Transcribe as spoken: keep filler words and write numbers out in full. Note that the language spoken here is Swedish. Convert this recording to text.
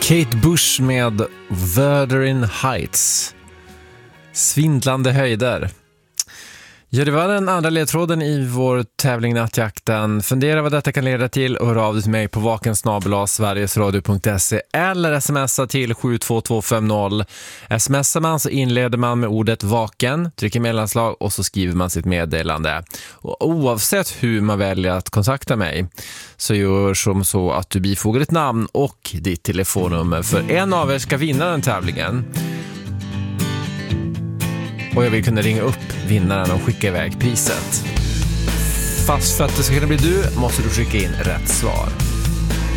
Kate Bush med Wuthering Heights. Svindlande höjder. Ja, det var den andra ledtråden i vår tävling Nattjakten. Fundera vad detta kan leda till och hör av dig till mig på vaken snabel-a sverigesradio punkt se eller smsa till sju två två fem noll. Smsar man så inleder man med ordet vaken, trycker mellanslag och så skriver man sitt meddelande. Och oavsett hur man väljer att kontakta mig så gör som så att du bifogar ditt namn och ditt telefonnummer, för en av er ska vinna den tävlingen. Och jag vill kunna ringa upp vinnaren och skicka iväg priset. Fast för att det ska kunna bli du måste du skicka in rätt svar.